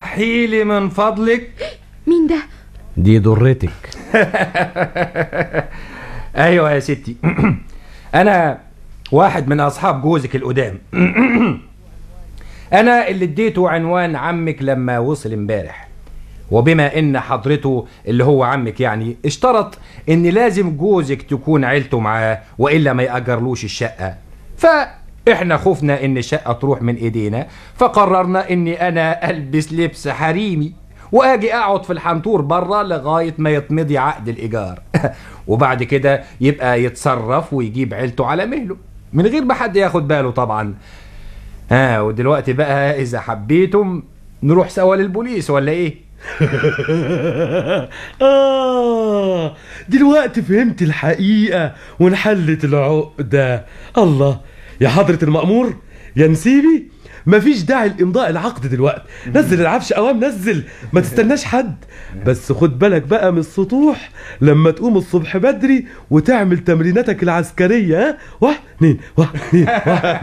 وضحيلي من فضلك. مين ده؟ دي ضرتك. ايوه يا ستي. انا واحد من اصحاب جوزك القدام. انا اللي اديته عنوان عمك لما وصل امبارح، وبما ان حضرته اللي هو عمك يعني اشترط ان لازم جوزك تكون عيلته معاه والا ما يأجرلوش الشقة، فاحنا خفنا ان الشقة تروح من ايدينا، فقررنا اني انا البس لبس حريمي واجي اقعد في الحنطور بره لغاية ما يتمضي عقد الايجار. وبعد كده يبقى يتصرف ويجيب عيلته على مهله من غير ما حد ياخد باله طبعا. ودلوقتي بقى اذا حبيتم نروح سوا للبوليس ولا ايه؟ دلوقتي فهمت الحقيقة وانحلت العقدة. الله يا حضرة المأمور يا نسيبي، مفيش داعي لإمضاء العقد دلوقتي. نزل العفش قوام، نزل، ما تستناش حد. بس خد بالك بقى من السطوح لما تقوم الصبح بدري وتعمل تمريناتك العسكرية. 1 2 1 2 1